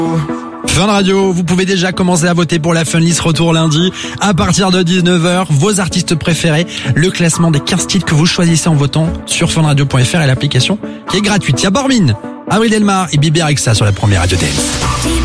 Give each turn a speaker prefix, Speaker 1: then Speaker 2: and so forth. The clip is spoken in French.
Speaker 1: Fun Radio, vous pouvez déjà commencer à voter pour la Fun List retour lundi. À partir de 19h, vos artistes préférés, le classement des 15 titres que vous choisissez en votant sur funradio.fr et l'application qui est gratuite. Il y a Bormin, Avril Delmar et Bibi Rexa sur la première Radio Dance.